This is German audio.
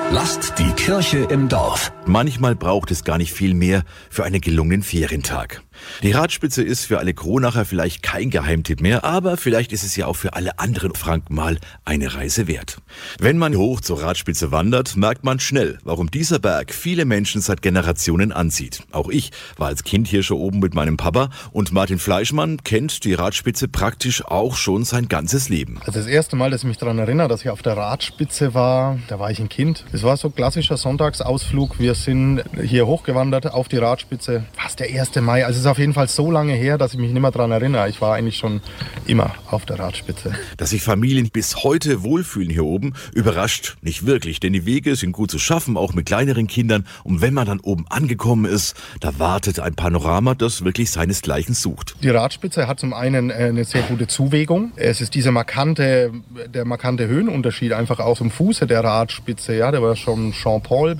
Lasst die Kirche im Dorf. Manchmal braucht es gar nicht viel mehr für einen gelungenen Ferientag. Die Radspitze ist für alle Kronacher vielleicht kein Geheimtipp mehr, aber vielleicht ist es ja auch für alle anderen Franken mal eine Reise wert. Wenn man hoch zur Radspitze wandert, merkt man schnell, warum dieser Berg viele Menschen seit Generationen anzieht. Auch ich war als Kind hier schon oben mit meinem Papa und Martin Fleischmann kennt die Radspitze praktisch auch schon sein ganzes Leben. Also das erste Mal, dass ich mich daran erinnere, dass ich auf der Radspitze war, da war ich ein Kind. Es war so ein klassischer Sonntagsausflug. Wir sind hier hochgewandert auf die Radspitze. Fast der 1. Mai. Also es ist auf jeden Fall so lange her, dass ich mich nicht mehr daran erinnere. Ich war eigentlich schon immer auf der Radspitze. Dass sich Familien bis heute wohlfühlen hier oben, überrascht nicht wirklich. Denn die Wege sind gut zu schaffen, auch mit kleineren Kindern. Und wenn man dann oben angekommen ist, da wartet ein Panorama, das wirklich seinesgleichen sucht. Die Radspitze hat zum einen eine sehr gute Zuwegung. Es ist der markante Höhenunterschied einfach auch zum Fuße der Radspitze. Ja, der war schon Jean Paul